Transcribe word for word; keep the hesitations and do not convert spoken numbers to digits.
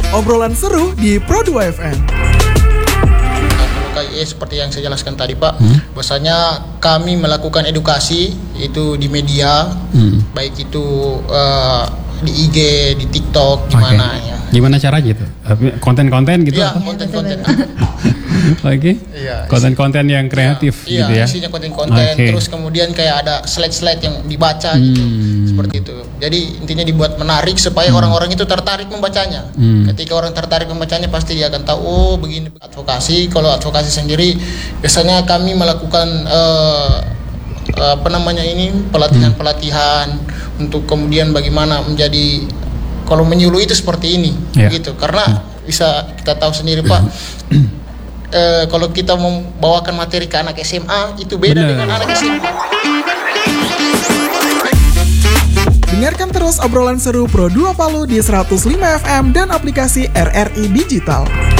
obrolan seru di Pro dua F M. K I E seperti yang saya jelaskan tadi Pak, hmm? bahwasanya kami melakukan edukasi itu di media, hmm. baik itu uh, di I G, di TikTok, gimana okay. ya. Gimana caranya gitu? Konten-konten gitu? Iya, konten-konten. Oke. Okay. Iya, konten-konten yang kreatif iya, gitu ya. Iya, isinya konten-konten. Okay. Terus kemudian kayak ada slide-slide yang dibaca hmm. gitu. Seperti itu. Jadi intinya dibuat menarik supaya hmm. orang-orang itu tertarik membacanya. Hmm. Ketika orang tertarik membacanya pasti dia akan tahu oh begini advokasi. Kalau advokasi sendiri biasanya kami melakukan uh, apa namanya ini pelatihan-pelatihan hmm. untuk kemudian bagaimana menjadi kalau menyuluh itu seperti ini yeah. gitu. Karena hmm. bisa kita tahu sendiri Pak. Uh, kalau kita membawakan materi ke anak S M A itu beda Bener. dengan anak S M A. Dengarkan terus obrolan seru Pro dua Palu di seratus lima F M dan aplikasi R R I Digital.